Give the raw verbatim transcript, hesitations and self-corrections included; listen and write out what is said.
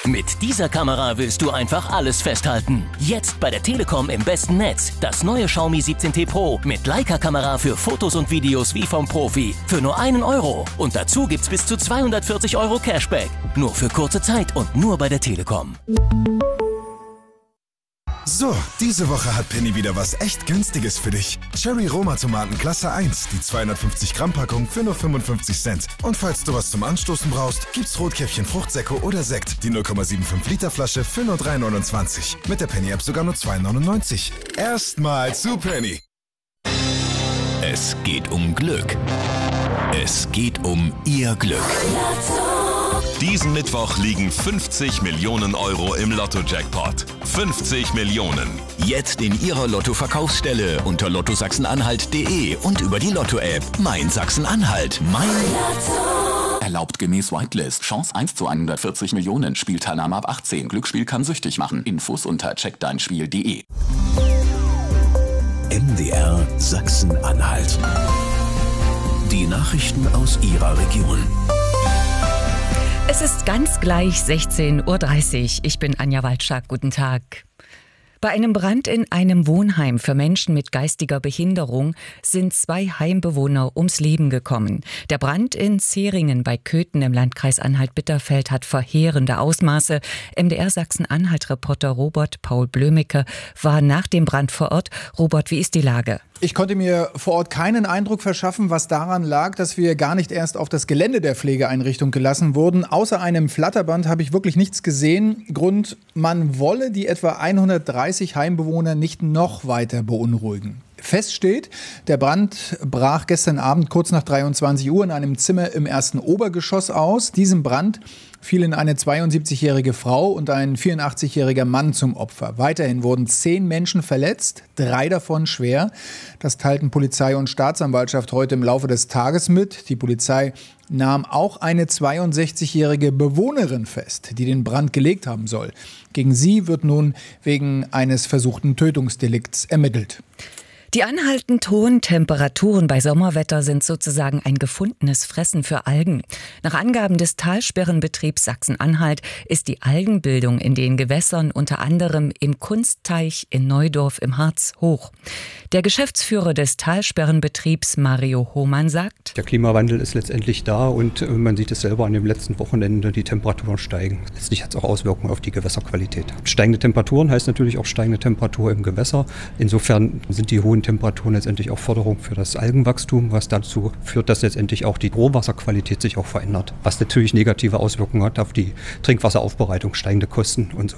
Mit dieser Kamera willst du einfach alles festhalten. Jetzt bei der Telekom im besten Netz. Das neue Xiaomi siebzehn T Pro mit Leica-Kamera für Fotos und Videos wie vom Profi. Für nur einen Euro. Und dazu gibt's bis zu zweihundertvierzig Euro Cashback. Nur für kurze Zeit und nur bei der Telekom. So, diese Woche hat Penny wieder was echt Günstiges für dich. Cherry Roma Tomaten Klasse eins, die zweihundertfünfzig Gramm Packung für nur fünfundfünfzig Cent. Und falls du was zum Anstoßen brauchst, gibt's Rotkäppchen Fruchtsäcke oder Sekt, die null Komma fünfundsiebzig Liter Flasche für nur drei neunundzwanzig. Mit der Penny App sogar nur zwei neunundneunzig. Erstmal zu Penny. Es geht um Glück. Es geht um Ihr Glück. Diesen Mittwoch liegen fünfzig Millionen Euro im Lotto-Jackpot. fünfzig Millionen. Jetzt in Ihrer Lotto-Verkaufsstelle unter lotto sachsen-anhalt punkt de und über die Lotto-App. Mein Sachsen-Anhalt. Mein Lotto. Erlaubt gemäß Whitelist. Chance eins zu hundertvierzig Millionen. Spielteilnahme ab achtzehn. Glücksspiel kann süchtig machen. Infos unter check dein spiel punkt de. M D R Sachsen-Anhalt. Die Nachrichten aus Ihrer Region. Es ist ganz gleich sechzehn Uhr dreißig. Ich bin Anja Walczak. Guten Tag. Bei einem Brand in einem Wohnheim für Menschen mit geistiger Behinderung sind zwei Heimbewohner ums Leben gekommen. Der Brand in Zeringen bei Köthen im Landkreis Anhalt-Bitterfeld hat verheerende Ausmaße. M D R Sachsen-Anhalt-Reporter Robert Paul Blömecke war nach dem Brand vor Ort. Robert, wie ist die Lage? Ich konnte mir vor Ort keinen Eindruck verschaffen, was daran lag, dass wir gar nicht erst auf das Gelände der Pflegeeinrichtung gelassen wurden. Außer einem Flatterband habe ich wirklich nichts gesehen. Grund, man wolle die etwa hundertdreißig Heimbewohner nicht noch weiter beunruhigen. Fest steht, der Brand brach gestern Abend kurz nach dreiundzwanzig Uhr in einem Zimmer im ersten Obergeschoss aus. Diesem Brand fielen eine zweiundsiebzigjährige Frau und ein vierundachtzigjähriger Mann zum Opfer. Weiterhin wurden zehn Menschen verletzt, drei davon schwer. Das teilten Polizei und Staatsanwaltschaft heute im Laufe des Tages mit. Die Polizei nahm auch eine zweiundsechzigjährige Bewohnerin fest, die den Brand gelegt haben soll. Gegen sie wird nun wegen eines versuchten Tötungsdelikts ermittelt. Die anhaltend hohen Temperaturen bei Sommerwetter sind sozusagen ein gefundenes Fressen für Algen. Nach Angaben des Talsperrenbetriebs Sachsen-Anhalt ist die Algenbildung in den Gewässern unter anderem im Kunstteich in Neudorf im Harz hoch. Der Geschäftsführer des Talsperrenbetriebs Mario Hohmann sagt: Der Klimawandel ist letztendlich da und man sieht es selber an dem letzten Wochenende, die Temperaturen steigen. Letztlich hat es auch Auswirkungen auf die Gewässerqualität. Steigende Temperaturen heißt natürlich auch steigende Temperatur im Gewässer. Insofern sind die hohen Temperaturen letztendlich auch Förderung für das Algenwachstum, was dazu führt, dass letztendlich auch die Rohwasserqualität sich auch verändert. Was natürlich negative Auswirkungen hat auf die Trinkwasseraufbereitung, steigende Kosten und so.